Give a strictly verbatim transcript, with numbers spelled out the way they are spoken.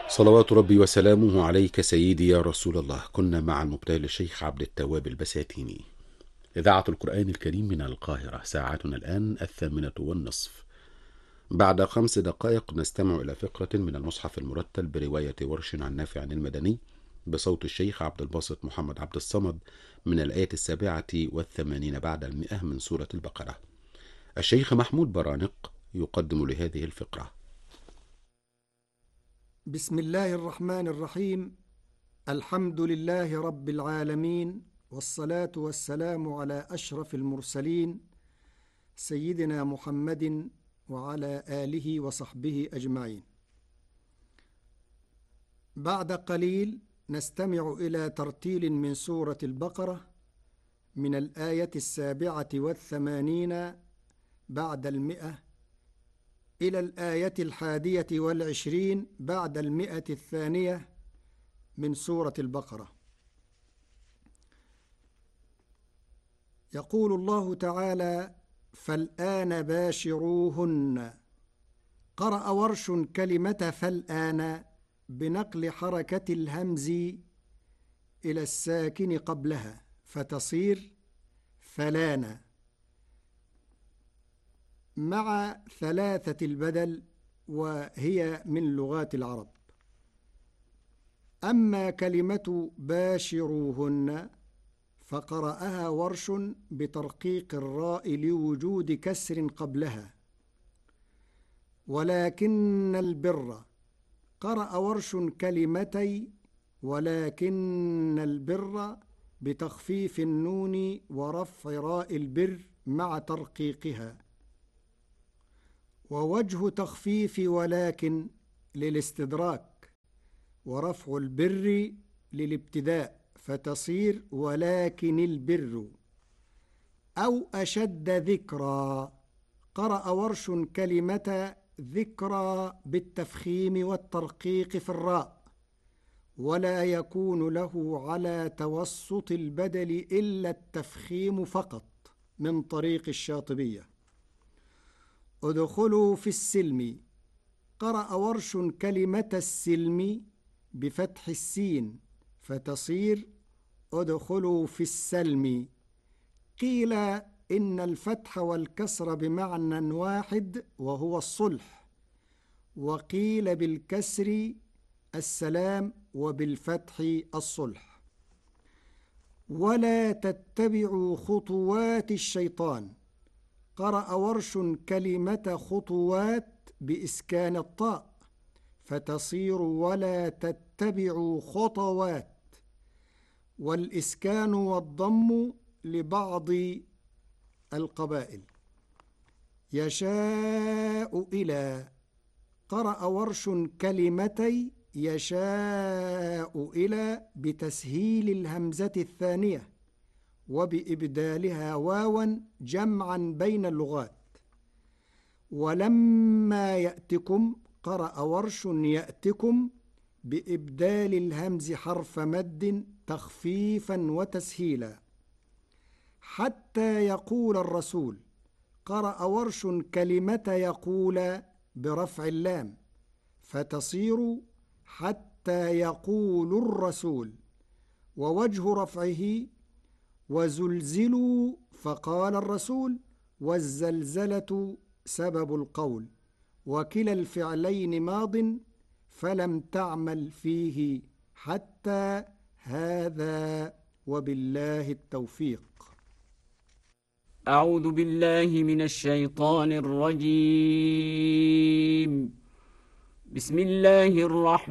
صلوات ربي وسلامه عليك سيدي يا رسول الله. كنا مع المبتهل الشيخ عبد التواب البساتيني. إذاعة القرآن الكريم من القاهرة، ساعتنا الآن الثامنة والنصف. بعد خمس دقائق نستمع إلى فقرة من المصحف المرتل برواية ورش عن نافع المدني بصوت الشيخ عبد الباسط محمد عبد الصمد من الآية السابعة والثمانين بعد المئة من سورة البقرة. الشيخ محمود برانق يقدم لهذه الفقرة. بسم الله الرحمن الرحيم. الحمد لله رب العالمين، والصلاة والسلام على أشرف المرسلين سيدنا محمد وعلى آله وصحبه أجمعين. بعد قليل نستمع إلى ترتيل من سورة البقرة من الآية السابعة والثمانين بعد المئة إلى الآية الحادية والعشرين بعد المئة الثانية من سورة البقرة. يقول الله تعالى: فالآن باشروهن. قرأ ورش كلمة فالآن بنقل حركة الهمز إلى الساكن قبلها فتصير فلان، مع ثلاثة البدل، وهي من لغات العرب. أما كلمة باشروهن فقرأها ورش بترقيق الراء لوجود كسر قبلها. ولكن البر قرأ ورش كلمتي ولكن البر بتخفيف النون ورفع راء البر مع ترقيقها. ووجه تخفيف ولكن للاستدراك، ورفع البر للابتداء فتصير ولكن البر. أو أشد ذكرى قرأ ورش كلمة ذكرى بالتفخيم والترقيق في الراء، ولا يكون له على توسط البدل إلا التفخيم فقط من طريق الشاطبية. ادخلوا في السلم قرأ ورش كلمة السلم بفتح السين فتصير ادخلوا في السلم. قيل إن الفتح والكسر بمعنى واحد وهو الصلح، وقيل بالكسر السلام وبالفتح الصلح. ولا تتبعوا خطوات الشيطان قرأ ورش كلمة خطوات بإسكان الطاء فتصير ولا تتبعوا خطوات، والإسكان والضم لبعض القبائل. يشاء إلى قرأ ورش كلمتي يشاء إلى بتسهيل الهمزة الثانية وبإبدالها واوا جمعا بين اللغات. ولما يأتكم قرأ ورش يأتكم بإبدال الهمز حرف مد تخفيفا وتسهيلا. حتى يقول الرسول قرأ ورش كلمة يقول برفع اللام فتصير حتى يقول الرسول. ووجه رفعه وزلزلوا فقال الرسول، والزلزلة سبب القول، وكلا الفعلين ماض فلم تعمل فيه حتى هذا، وبالله التوفيق. أعوذ بالله من الشيطان الرجيم. بسم الله الرحمن